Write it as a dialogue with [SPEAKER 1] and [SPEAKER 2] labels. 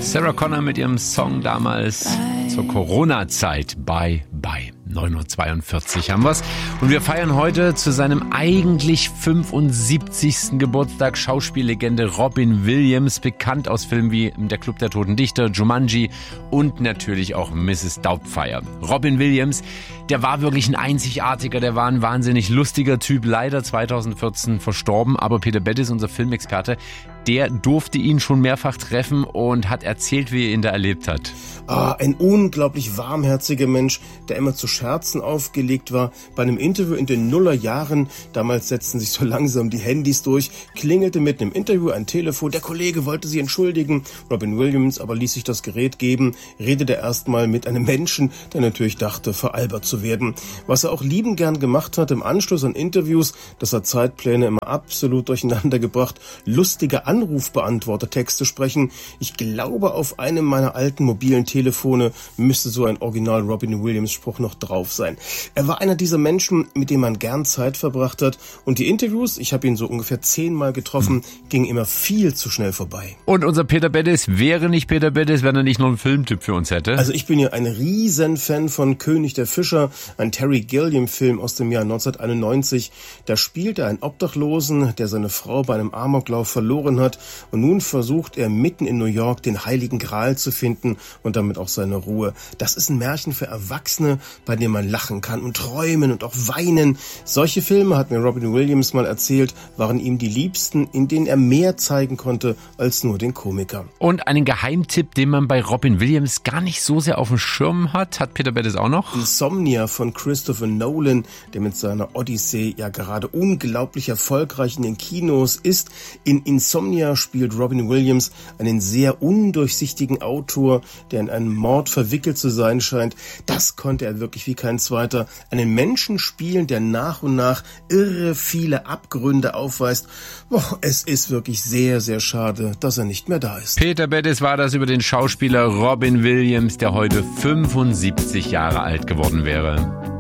[SPEAKER 1] Sarah Connor mit ihrem Song damals zur Corona-Zeit. Bye, bye. 9:42 Uhr haben wir's. Und wir feiern heute zu seinem eigentlich 75. Geburtstag Schauspiellegende Robin Williams, bekannt aus Filmen wie Der Club der Toten Dichter, Jumanji und natürlich auch Mrs. Doubtfire. Robin Williams, der war wirklich ein einzigartiger, der war ein wahnsinnig lustiger Typ, leider 2014 verstorben, aber Peter Bettis, unser Filmexperte, der durfte ihn schon mehrfach treffen und hat erzählt, wie er ihn da erlebt hat.
[SPEAKER 2] Ein unglaublich warmherziger Mensch, der immer zu Scherzen aufgelegt war. Bei einem Interview in den Nullerjahren, damals setzten sich so langsam die Handys durch, klingelte mitten im Interview ein Telefon, der Kollege wollte sich entschuldigen. Robin Williams aber ließ sich das Gerät geben, redete erstmal mit einem Menschen, der natürlich dachte, veralbert zu werden. Was er auch liebend gern gemacht hat im Anschluss an Interviews, dass er Zeitpläne immer absolut durcheinander gebracht, lustige Anrufbeantworter-Texte sprechen. Ich glaube, auf einem meiner alten mobilen Telefone müsste so ein Original Robin Williams Spruch noch drauf sein. Er war einer dieser Menschen, mit denen man gern Zeit verbracht hat. Und die Interviews, ich habe ihn so ungefähr 10-mal getroffen, gingen immer viel zu schnell vorbei.
[SPEAKER 1] Und unser Peter Bettis wäre nicht Peter Bettis, wenn er nicht noch einen Filmtipp für uns hätte.
[SPEAKER 2] Also ich bin ja ein Riesenfan von König der Fischer, ein Terry Gilliam-Film aus dem Jahr 1991. Da spielt er einen Obdachlosen, der seine Frau bei einem Amoklauf verloren hat. Und nun versucht er mitten in New York den Heiligen Gral zu finden und damit auch seine Ruhe. Das ist ein Märchen für Erwachsene, bei dem man lachen kann und träumen und auch weinen. Solche Filme, hat mir Robin Williams mal erzählt, waren ihm die liebsten, in denen er mehr zeigen konnte als nur den Komiker.
[SPEAKER 1] Und einen Geheimtipp, den man bei Robin Williams gar nicht so sehr auf dem Schirm hat Peter Bettis auch noch?
[SPEAKER 2] Insomnia von Christopher Nolan, der mit seiner Odyssee ja gerade unglaublich erfolgreich in den Kinos ist. In Insomnia spielt Robin Williams einen sehr undurchsichtigen Autor, der in einen Mord verwickelt zu sein scheint. Das konnte er wirklich wie kein zweiter. Einen Menschen spielen, der nach und nach irre viele Abgründe aufweist. Boah, es ist wirklich sehr, sehr schade, dass er nicht mehr da ist.
[SPEAKER 1] Peter Bettis war das über den Schauspieler Robin Williams, der heute 75 Jahre alt geworden wäre.